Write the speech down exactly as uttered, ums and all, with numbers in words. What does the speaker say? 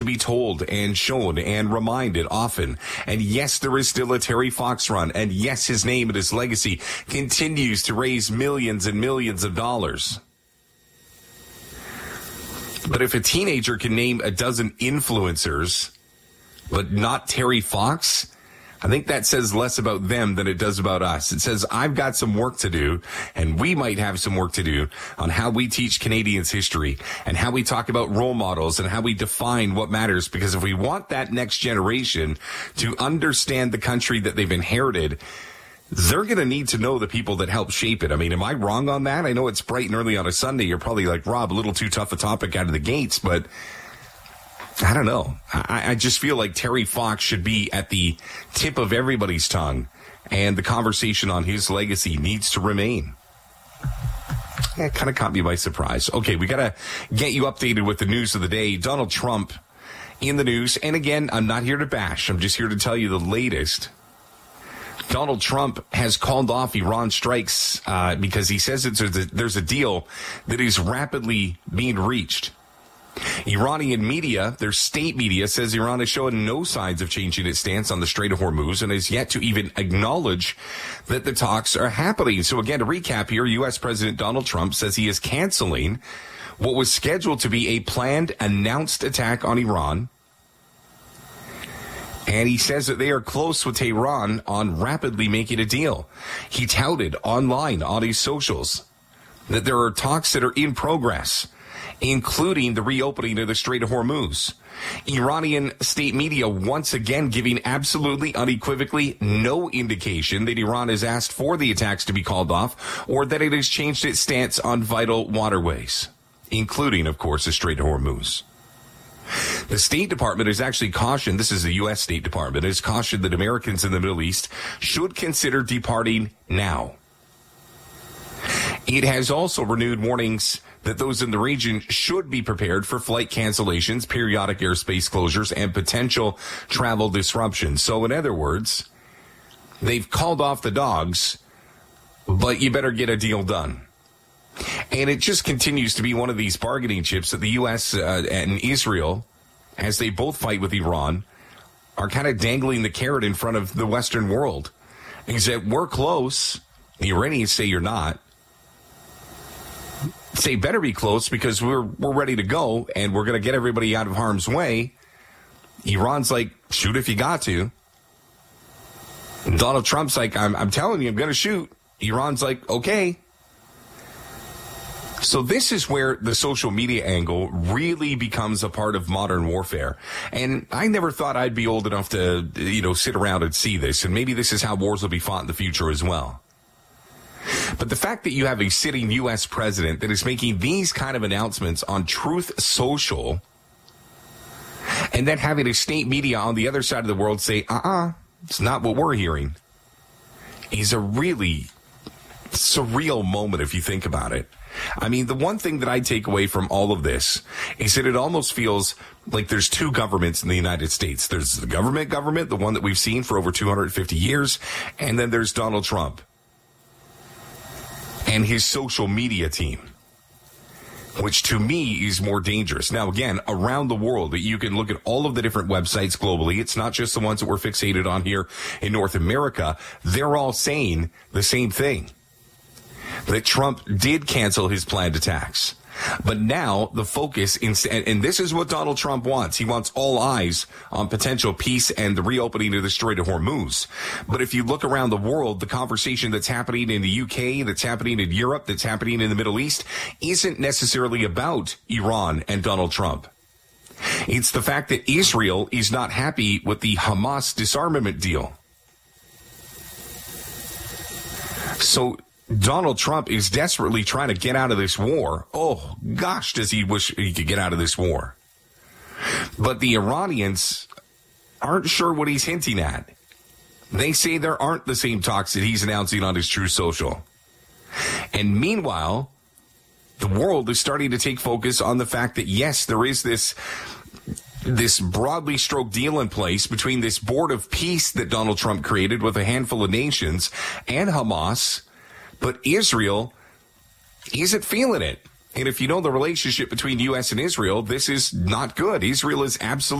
be told and shown and reminded often. And yes, there is still a Terry Fox run. And yes, his name and his legacy continues to raise millions and millions of dollars. But if a teenager can name a dozen influencers, but not Terry Fox, I think that says less about them than it does about us. It says I've got some work to do, and we might have some work to do on how we teach Canadians history and how we talk about role models and how we define what matters. Because if we want that next generation to understand the country that they've inherited, they're going to need to know the people that helped shape it. I mean, am I wrong on that? I know it's bright and early on a Sunday. You're probably like, Rob, a little too tough a topic out of the gates, but I don't know. I, I just feel like Terry Fox should be at the tip of everybody's tongue, and the conversation on his legacy needs to remain. Yeah, it kind of caught me by surprise. Okay, we got to get you updated with the news of the day. Donald Trump in the news. And again, I'm not here to bash. I'm just here to tell you the latest. Donald Trump has called off Iran strikes uh, because he says it's a, there's a deal that is rapidly being reached. Iranian media, their state media, says Iran is showing no signs of changing its stance on the Strait of Hormuz and has yet to even acknowledge that the talks are happening. So again, to recap here, U S President Donald Trump says he is canceling what was scheduled to be a planned, announced attack on Iran. And he says that they are close with Tehran on rapidly making a deal. He touted online on his socials that there are talks that are in progress, including the reopening of the Strait of Hormuz. Iranian state media once again giving absolutely unequivocally no indication that Iran has asked for the attacks to be called off or that it has changed its stance on vital waterways, including, of course, the Strait of Hormuz. The State Department has actually cautioned, this is the U S State Department, has cautioned that Americans in the Middle East should consider departing now. It has also renewed warnings that those in the region should be prepared for flight cancellations, periodic airspace closures, and potential travel disruptions. So in other words, they've called off the dogs, but you better get a deal done. And it just continues to be one of these bargaining chips that the U S uh, and Israel, as they both fight with Iran, are kind of dangling the carrot in front of the Western world. Is that we're close. The Iranians say you're not. Say better be close because we're we're ready to go and we're going to get everybody out of harm's way. Iran's like, shoot if you got to. And Donald Trump's like, I'm, I'm telling you, I'm going to shoot. Iran's like, okay. So this is where the social media angle really becomes a part of modern warfare. And I never thought I'd be old enough to, you know, sit around and see this. And maybe this is how wars will be fought in the future as well. But the fact that you have a sitting U S president that is making these kind of announcements on Truth Social, and then having a state media on the other side of the world say, uh-uh, it's not what we're hearing, is a really surreal moment if you think about it. I mean, the one thing that I take away from all of this is that it almost feels like there's two governments in the United States. There's the government government, the one that we've seen for over two hundred fifty years, and then there's Donald Trump and his social media team, which to me is more dangerous. Now, again, around the world, you can look at all of the different websites globally. It's not just the ones that we're fixated on here in North America. They're all saying the same thing, that Trump did cancel his planned attacks. But now the focus, in, and this is what Donald Trump wants. He wants all eyes on potential peace and the reopening of the Strait of Hormuz. But if you look around the world, the conversation that's happening in the U K, that's happening in Europe, that's happening in the Middle East, isn't necessarily about Iran and Donald Trump. It's the fact that Israel is not happy with the Hamas disarmament deal. So Donald Trump is desperately trying to get out of this war. Oh, gosh, does he wish he could get out of this war. But the Iranians aren't sure what he's hinting at. They say there aren't the same talks that he's announcing on his Truth Social. And meanwhile, the world is starting to take focus on the fact that, yes, there is this this broadly stroked deal in place between this board of peace that Donald Trump created with a handful of nations and Hamas. But Israel isn't feeling it. And if you know the relationship between U S and Israel, this is not good. Israel is absolutely